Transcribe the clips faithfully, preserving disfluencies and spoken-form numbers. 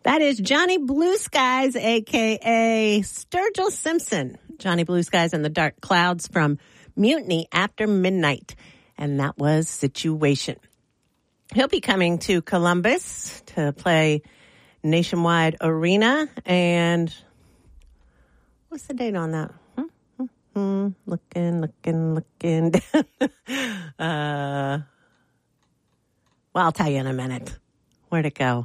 That is Johnny Blue Skies, a k a. Sturgill Simpson. Johnny Blue Skies and the Dark Clouds from Mutiny After Midnight. And that was Situation. He'll be coming to Columbus to play Nationwide Arena. And what's the date on that? Hmm, hmm, hmm. Looking, looking, looking. uh, well, I'll tell you in a minute. Where'd it go?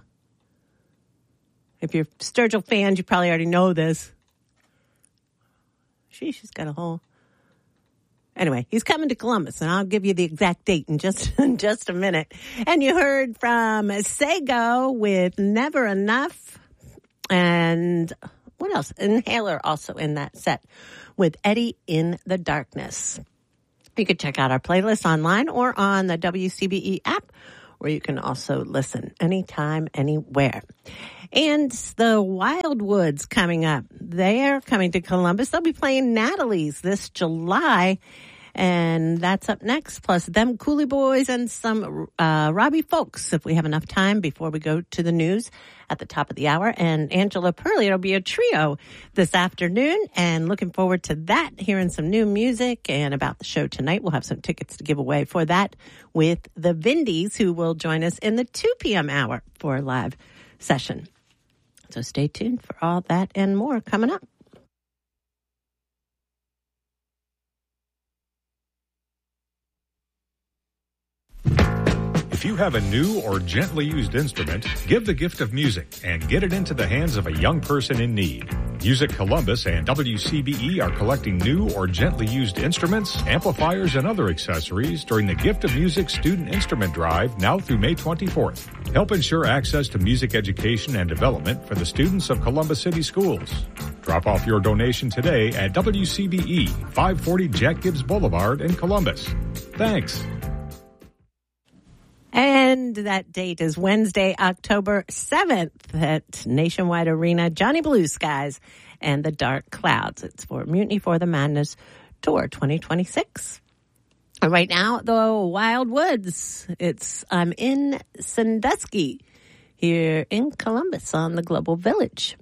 If you're Sturgill fans, you probably already know this. Sheesh, she's got a whole... Anyway, he's coming to Columbus, and I'll give you the exact date in just in just a minute. And you heard from Sego with Never Enough. And what else? Inhaler also in that set with Eddie in the Darkness. You can check out our playlist online or on the W C B E app, where you can also listen anytime, anywhere. And the Wildwoods coming up. They're coming to Columbus. They'll be playing Natalie's this July. And that's up next, plus them Coolie Boys and some uh, Robbie Folks, if we have enough time before we go to the news at the top of the hour. And Angela Purley, it'll be a trio this afternoon. And looking forward to that, hearing some new music. And about the show tonight, we'll have some tickets to give away for that with the Vindies, who will join us in the two p.m. hour for a live session. So stay tuned for all that and more coming up. If you have a new or gently used instrument, give the gift of music and get it into the hands of a young person in need. Music Columbus and W C B E are collecting new or gently used instruments, amplifiers, and other accessories during the Gift of Music Student Instrument Drive now through May twenty-fourth. Help ensure access to music education and development for the students of Columbus City Schools. Drop off your donation today at W C B E, five forty Jack Gibbs Boulevard in Columbus. Thanks. And that date is Wednesday, October seventh at Nationwide Arena, Johnny Blue Skies and the Dark Clouds. It's for Mutiny for the Madness Tour twenty twenty-six. And right now, the Wildwoods. It's I'm in Sandusky here in Columbus on the Global Village.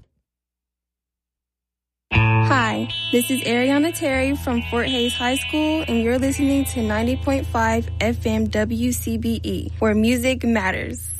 Hi, this is Ariana Terry from Fort Hays High School, and you're listening to ninety point five F M W C B E, where music matters.